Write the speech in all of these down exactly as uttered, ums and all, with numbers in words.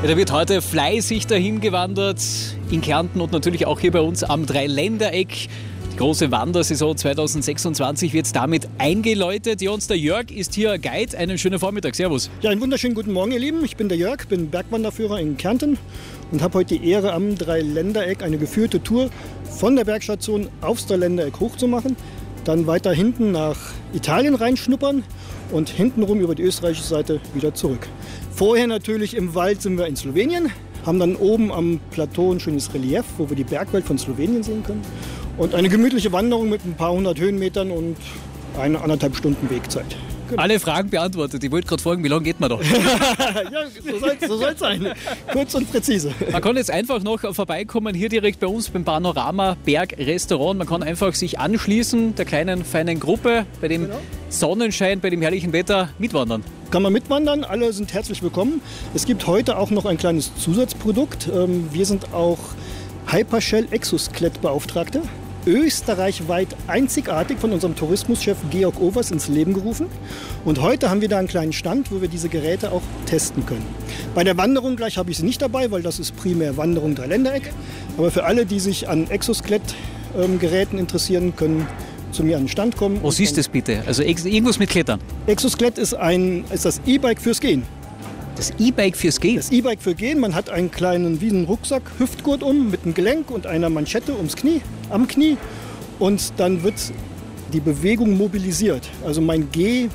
Ja, da wird heute fleißig dahin gewandert, in Kärnten und natürlich auch hier bei uns am Dreiländereck. Die große Wandersaison zweitausendsechsundzwanzig wird damit eingeläutet. Jons, der Jörg ist hier Guide. Einen schönen Vormittag. Servus. Ja, einen wunderschönen guten Morgen, ihr Lieben. Ich bin der Jörg, bin Bergwanderführer in Kärnten und habe heute die Ehre, am Dreiländereck eine geführte Tour von der Bergstation aufs Dreiländereck hochzumachen. Dann weiter hinten nach Italien reinschnuppern und hintenrum über die österreichische Seite wieder zurück. Vorher natürlich im Wald sind wir in Slowenien, haben dann oben am Plateau ein schönes Relief, wo wir die Bergwelt von Slowenien sehen können. Und eine gemütliche Wanderung mit ein paar hundert Höhenmetern und eine anderthalb Stunden Wegzeit. Genau. Alle Fragen beantwortet. Ich wollte gerade fragen, wie lange geht man da? Ja, so soll es so soll's sein. Kurz und präzise. Man kann jetzt einfach noch vorbeikommen, hier direkt bei uns beim Panorama Berg Restaurant. Man kann einfach sich anschließen der kleinen, feinen Gruppe, bei dem genau. Sonnenschein, bei dem herrlichen Wetter mitwandern. Kann man mitwandern, alle sind herzlich willkommen. Es gibt heute auch noch ein kleines Zusatzprodukt. Wir sind auch Hypershell Exoskelett-Beauftragte. Österreichweit einzigartig von unserem Tourismuschef Georg Overs ins Leben gerufen. Und heute haben wir da einen kleinen Stand, wo wir diese Geräte auch testen können. Bei der Wanderung gleich habe ich sie nicht dabei, weil das ist primär Wanderung Dreiländereck. Aber für alle, die sich an Exoskelett-Geräten interessieren, können zu mir an den Stand kommen. Was ist das bitte? Also irgendwas mit Klettern? Exoskelett ist, ein, ist das E-Bike fürs Gehen. Das E-Bike fürs Gehen? Das E-Bike für Gehen. Man hat einen kleinen wie einen Rucksack, Hüftgurt um mit einem Gelenk und einer Manschette ums Knie, am Knie. Und dann wird die Bewegung mobilisiert. Also mein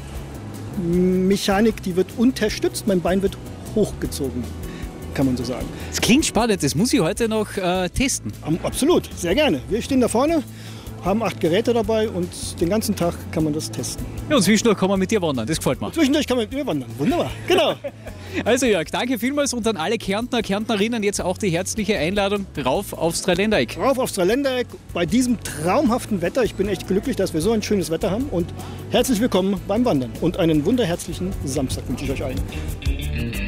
Gehmechanik, die wird unterstützt, mein Bein wird hochgezogen, kann man so sagen. Das klingt spannend, das muss ich heute noch äh, testen. Absolut, sehr gerne. Wir stehen da vorne, haben acht Geräte dabei und den ganzen Tag kann man das testen. Ja, und zwischendurch kann man mit dir wandern, das gefällt mir. Und zwischendurch kann man mit mir wandern, wunderbar, genau. Also Jörg, danke vielmals und an alle Kärntner, Kärntnerinnen jetzt auch die herzliche Einladung rauf aufs Dreiländereck. Rauf aufs Dreiländereck bei diesem traumhaften Wetter. Ich bin echt glücklich, dass wir so ein schönes Wetter haben und herzlich willkommen beim Wandern und einen wunderherzlichen Samstag wünsche ich euch allen.